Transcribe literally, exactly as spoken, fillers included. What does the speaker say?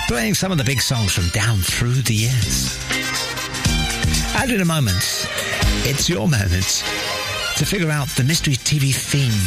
playing some of the big songs from down through the years. And in a moment, it's your moment to figure out the Mystery T V theme